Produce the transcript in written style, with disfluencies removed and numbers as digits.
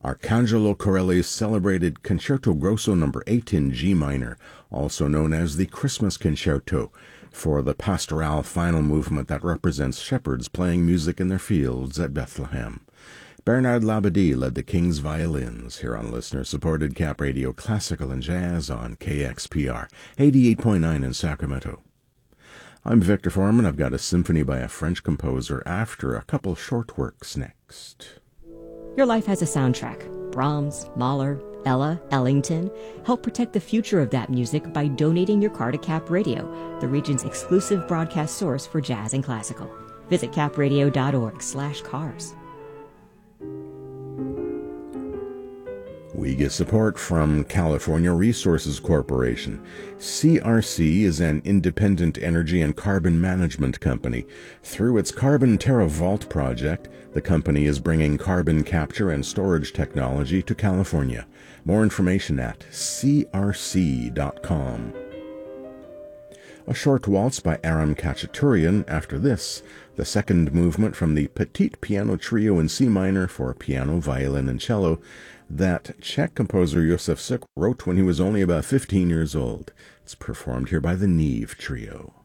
Arcangelo Corelli's celebrated Concerto Grosso No. 8 in G minor, also known as the Christmas Concerto, for the pastoral final movement that represents shepherds playing music in their fields at Bethlehem. Bernard Labadie led the King's violins here on listener-supported Cap Radio Classical and Jazz on KXPR 88.9 in Sacramento. I'm Victor Foreman. I've got a symphony by a French composer after a couple short works next. Your life has a soundtrack. Brahms, Mahler, Ella, Ellington. Help protect the future of that music by donating your car to Cap Radio, the region's exclusive broadcast source for jazz and classical. Visit capradio.org/cars. We get support from California Resources Corporation. CRC is an independent energy and carbon management company. Through its Carbon Terra Vault project, the company is bringing carbon capture and storage technology to California. More information at crc.com. A short waltz by Aram Khachaturian. After this, the second movement from the Petite Piano Trio in C minor for piano, violin, and cello that Czech composer Josef Suk wrote when he was only about 15 years old. It's performed here by the Neve Trio.